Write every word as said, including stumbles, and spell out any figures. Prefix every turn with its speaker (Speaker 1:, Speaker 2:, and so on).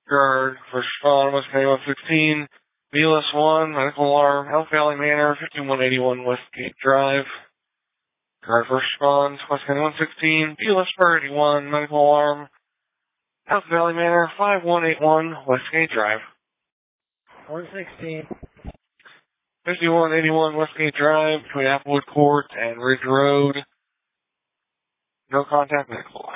Speaker 1: Guard, first respond, West County one sixteen, B L S one, medical alarm, Elk Valley Manor, fifty-one eighty-one Westgate Drive. Guard, first respond, West County one sixteen, B L S eighty-one, medical alarm, Elk Valley Manor, five one eight one Westgate Drive.
Speaker 2: one sixteen.
Speaker 1: fifty-one eighty-one Westgate Drive between Applewood Court and Ridge Road. No contact medical.